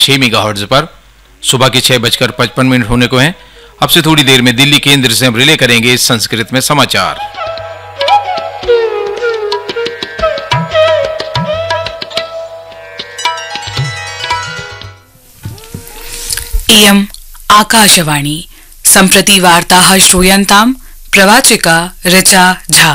6 megahertz पर। सुबह के 6:55 होने को हैं। अब से थोड़ी देर में दिल्ली केंद्र से हम रिले करेंगे संस्कृत में समाचार। इयम् आकाशवाणी। सम्प्रति वार्ताः श्रूयन्ताम्। प्रवाचिका ऋचा झा।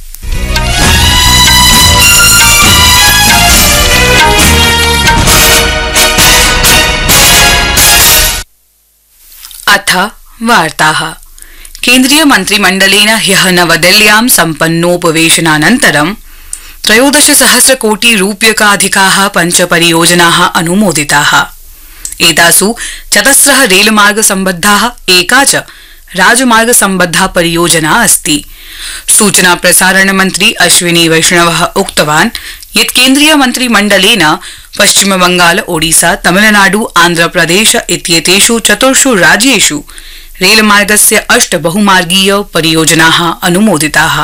अथ वार्ताः। केन्द्रीय मन्त्रिमण्डलेन ह्यः नवदिल्ल्यां सम्पन्नोपवेशनानन्तरं 13,000 कोटि रूप्यकाधिकाः पञ्चपरियोजनाः अनुमोदिताः। एतासु 4 रेलमार्ग सम्बद्धाः, एका च राजमार्ग सम्बद्धा परियोजना अस्ति। सूचना प्रसारण मन्त्री अश्विनी वैष्णवः उक्तवान् यत् केन्द्रीय मन्त्रिमण्डलेन पश्चिम बंगाल, ओडिशा, तमिलनाडु, आन्ध्रप्रदेश इत्येतेषु 4 राज्येषु रेलमार्गस्य 8 बहुमार्गीय परियोजनाः अनुमोदिताः।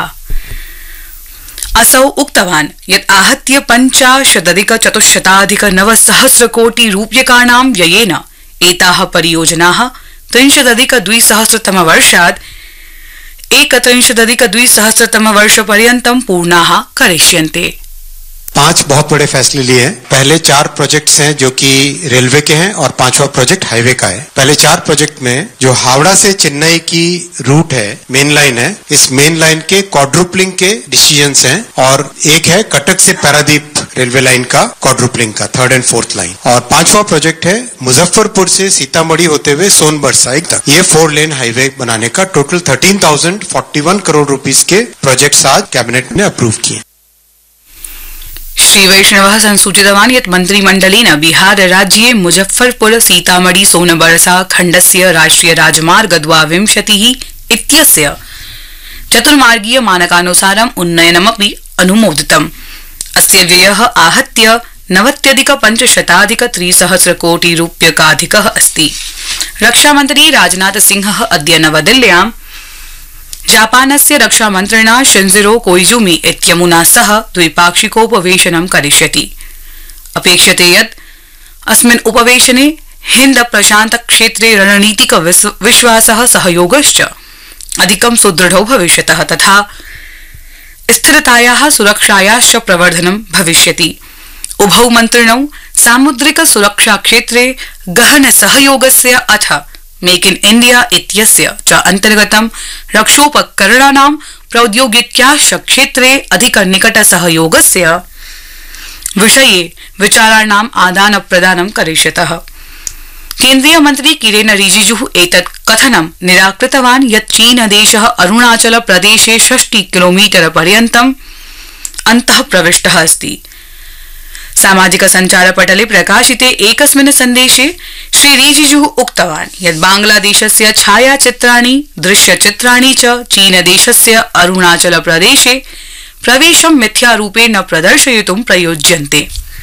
असौ उक्तवान् यत् आहत्य 50,400,900 कोटि रूप्यकाणां व्ययेन एताः परियोजनाः 30,200 31,200 पर्यन्तं पूर्णाः करिष्यन्ते। 5 बहुत बड़े फैसले लिए हैं। पहले 4 प्रोजेक्ट्स हैं जो कि रेलवे के हैं और 5वां प्रोजेक्ट हाईवे का है। पहले 4 प्रोजेक्ट में जो हावड़ा से चेन्नई की रूट है, मेन लाइन है, इस मेन लाइन के क्वाड्रुपलिंग के डिसीजंस हैं और एक है कटक से पारादीप रेलवे लाइन का क्वाड्रुपलिंग का 3rd and 4th लाइन। और 5वां प्रोजेक्ट है मुजफ्फरपुर से सीतामढ़ी होते हुए सोनभद्र साइड तक ये 4 लेन हाईवे बनाने का। टोटल 13,041 करोड़ रुपीस के प्रोजेक्ट्स आज कैबिनेट ने अप्रूव किए। श्री वैष्णवः संसूचितवान् यत् मन्त्रिमण्डलेन बिहार राज्ये मुजफ्फरपुर सीतामढ़ी सोनबरसा खण्डस्य राष्ट्रिय राजमार्ग 22 इत्यस्य चतुर्मार्गीय मानकानुसारम् उन्नयनमपि अनुमोदितम्। अस्य व्ययः आहत्य 90,500,300 कोटि रूप्यकाधिकः अस्ति। रक्षामन्त्री राजनाथ सिंहः अद्य नवदिल्ल्यां जापानस्य रक्षामन्त्रिणा शिंजिरो कोइजुमी इत्यमुना सह द्विपाक्षिकोपवेशनं करिष्यति। अपेक्षते यत् अस्मिन् उपवेशने हिन्द प्रशान्त क्षेत्रे रणनीतिक विश्वासः सहयोगश्च अधिकं सुदृढो भविष्यतः तथा स्थिरतायाः सुरक्षायाश्च प्रवर्धनं भविष्यति। उभौ मन्त्रिणौ सामुद्रिक सुरक्षा क्षेत्रे गहन सहयोगस्य अथ मेक इन इंडिया इत्यस्य च अंतर्गतं रक्षोपकरणानां प्रौद्योगिक्याश्च क्षेत्रे अधिक निकट सहयोगस्य विषये विचाराणाम् आदान प्रदानं करिष्यतः। केन्द्रीय मन्त्री किरेन रिजिजुः एतत् कथनं निराकृतवान् यत् चीनदेशः अरुणाचल प्रदेशे 60 किलोमीटर पर्यन्तम् अन्तः प्रविष्टः अस्ति। सामाजिक संचारपटले प्रकाशिते एकस्मिन् सन्देशे श्री रिजिजुः उक्तवान् यत् बांग्लादेशस्य छायाचित्राणि, दृश्यचित्राणि च चीनदेशस्य अरुणाचल प्रदेशे प्रवेशं मिथ्यारूपेण प्रदर्शयितुं प्रयोज्यन्ते।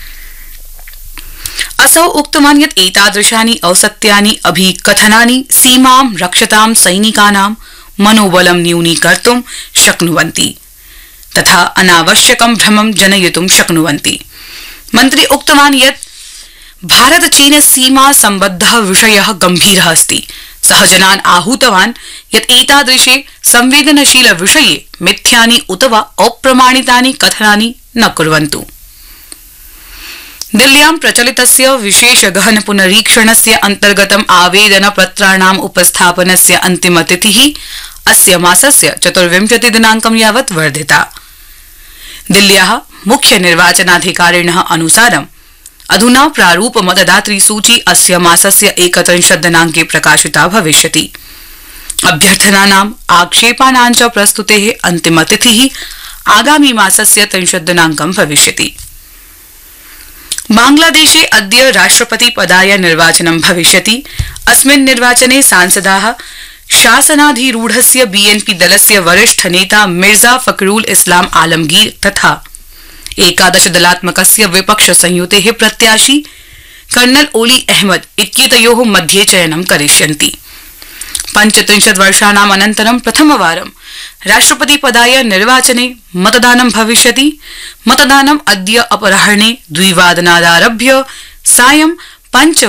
असौ उक्तवान् यत् एतादृशानि असत्यानि अभिकथनानि सीमां रक्षतां सैनिकानां मनोबलं न्यूनीकर्तुं शक्नुवन्ति तथा अनावश्यकं भ्रमं जनयितुं शक्नुवन्ति। मन्त्री उक्तवान् यत् भारत चीन सीमा सम्बद्धः विषयः गम्भीरः अस्ति। सः जनान् आहूतवान् यत् एतादृशे संवेदनशील विषये मिथ्यानि उत वा अप्रमाणितानि कथनानि न कुर्वन्तु। दिल्ल्यां प्रचलितस्य विशेष गहन पुनरीक्षणस्य अन्तर्गतम् आवेदन पत्राणाम् उपस्थापनस्य अन्तिमतिथिः अस्य मासस्य 24 दिनाङ्कं यावत् वर्धिता। दिल्ल्याः मुख्य निर्वाचनाधिकारिणः अनुसारम् अधुना प्रारूप मतदातृ सूची अस्य मासस्य 31 दिनाङ्के प्रकाशिता भविष्यति। अभ्यर्थनानाम् आक्षेपाणां च प्रस्तुतेः अन्तिमतिथिः आगामी मासस्य 30 दिनाङ्कं भविष्यति। बांग्लादेशे अद्य राष्ट्रपति पदाय निर्वाचनं भविष्यति। अस्मिन् निर्वाचने सांसदाः शासनाधिरूढस्य बीएनपी दलस्य वरिष्ठ नेता मिर्जा फखरुल इस्लाम आलमगीर तथा 11 दलात्मकस्य विपक्ष संयुतेः प्रत्याशी कर्नल ओली अहमद इत्येतयोः मध्ये चयनं करिष्यन्ति। 35 वर्षाणाम् अनन्तरं प्रथमवारं राष्ट्रपति पदाय निर्वाचने मतदानं भविष्यति। मतदानम् अद्य अपराह्ने 2 वादनादारभ्य सायं पंच